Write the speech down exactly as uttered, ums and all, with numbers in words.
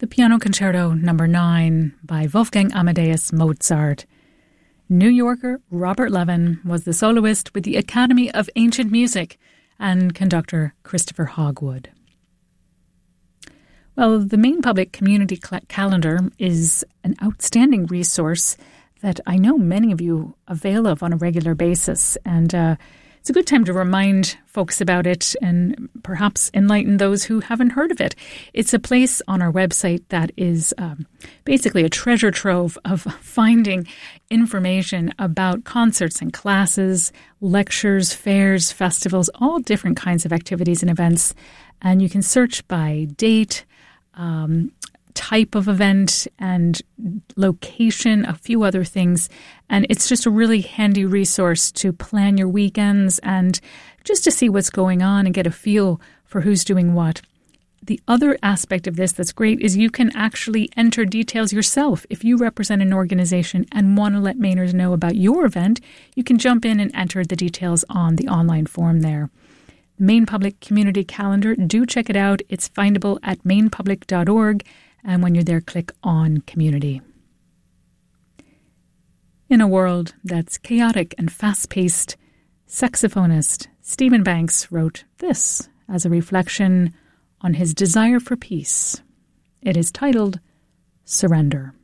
the Piano Concerto Number nine by Wolfgang Amadeus Mozart. New Yorker Robert Levin was the soloist with the Academy of Ancient Music and conductor Christopher Hogwood. Well, the Maine Public Community Cl- Calendar is an outstanding resource that I know many of you avail of on a regular basis, and uh, it's a good time to remind folks about it and perhaps enlighten those who haven't heard of it. It's a place on our website that is um, basically a treasure trove of finding information about concerts and classes, lectures, fairs, festivals, all different kinds of activities and events. And you can search by date, um, type of event, and location, a few other things. And it's just a really handy resource to plan your weekends and just to see what's going on and get a feel for who's doing what. The other aspect of this that's great is you can actually enter details yourself. If you represent an organization and want to let Mainers know about your event, you can jump in and enter the details on the online form there. Maine Public Community Calendar, do check it out. It's findable at maine public dot org. And when you're there, click on Community. In a world that's chaotic and fast-paced, saxophonist Stephen Banks wrote this as a reflection on his desire for peace. It is titled Surrender.